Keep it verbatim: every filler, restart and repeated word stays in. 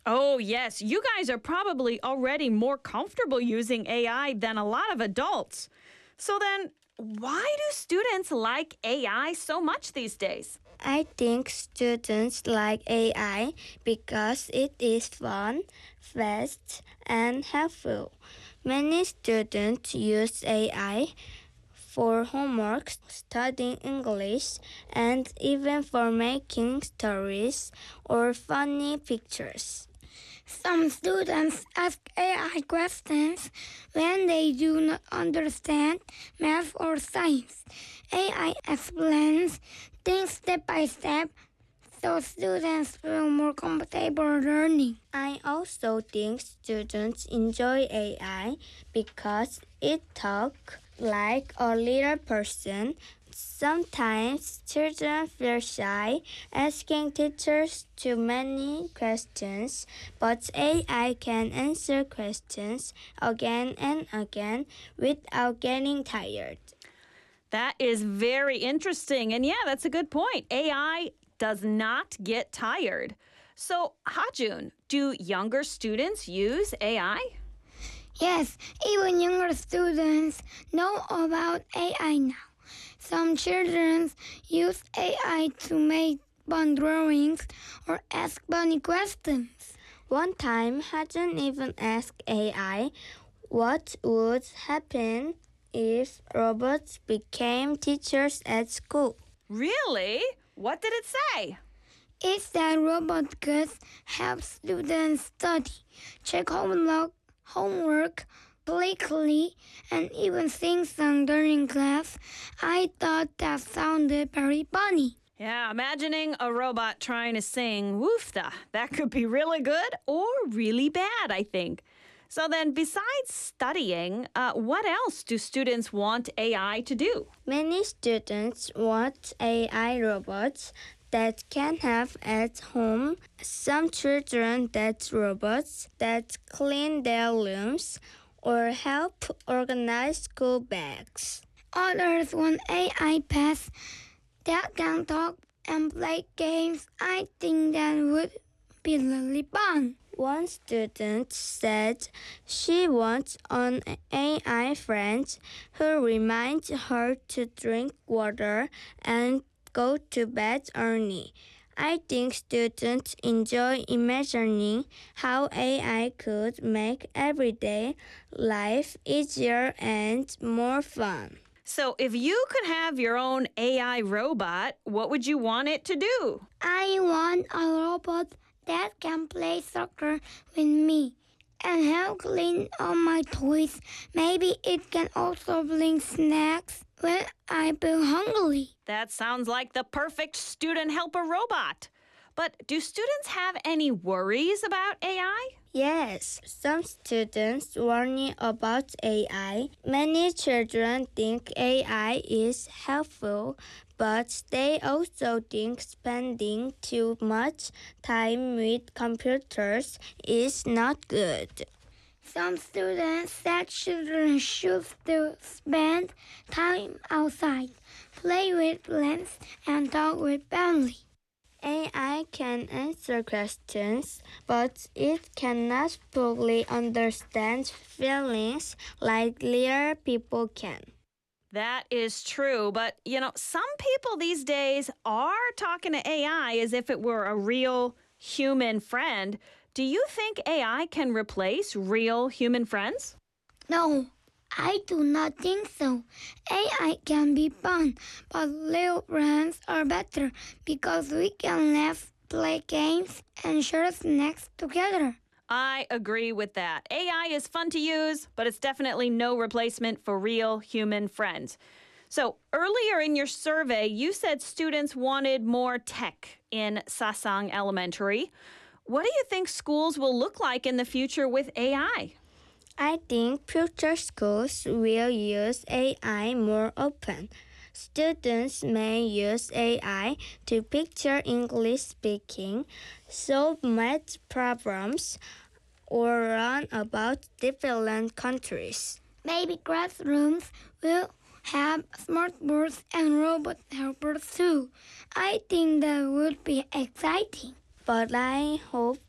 Oh, yes. You guys are probably already more comfortable using A I than a lot of adults. So then, why do students like A I so much these days? I think students like A I because it is fun, fast, and helpful. Many students use A I for homework, studying English, and even for making stories or funny pictures. Some students ask A I questions when they do not understand math or science. A I explains things step by step so students feel more comfortable learning. I also think students enjoy A I because it talks like a little person. Sometimes children feel shy asking teachers too many questions, but A I can answer questions again and again without getting tired. That is very interesting. And yeah, that's a good point. A I does not get tired. So, Hajun, do younger students use A I? Yes, even younger students know about A I now. Some children use A I to make fun drawings or ask funny questions. One time, Hajun even asked A I what would happen if robots became teachers at school. Really? What did it say? It said robots could help students study, check homework, homework quickly, and even sing songs during class. I thought that sounded very funny. Yeah, imagining a robot trying to sing woofda. That could be really good or really bad, I think. So then, besides studying, uh, what else do students want A I to do? Many students want A I robots that can help at home. Some children want robots that clean their rooms or help organize school bags. Others want A I pets that can talk and play games. I think that would be really fun. One student said she wants an A I friend who reminds her to drink water and go to bed early. I think students enjoy imagining how A I could make everyday life easier and more fun. So, if you could have your own A I robot, what would you want it to do? I want a robot that can play soccer with me and help clean all my toys. Maybe it can also bring snacks when I feel hungry. That sounds like the perfect student helper robot. But do students have any worries about A I? Yes, some students worry about A I. Many children think A I is helpful, but they also think spending too much time with computers is not good. Some students said children should still spend time outside, play with friends, and talk with family. A I can answer questions, but it cannot fully understand feelings like real people can. That is true, but you know, some people these days are talking to A I as if it were a real human friend. Do you think A I can replace real human friends? No, I do not think so. A I can be fun, but real friends are better because we can laugh, play games, and share snacks together. I agree with that. A I is fun to use, but it's definitely no replacement for real human friends. So earlier in your survey, you said students wanted more tech in Sasang Elementary. What do you think schools will look like in the future with A I? I think future schools will use A I more often. Students may use A I to picture English speaking, solve math problems, or learn about different countries. Maybe classrooms will have smart boards and robot helpers too. I think that would be exciting. But I hope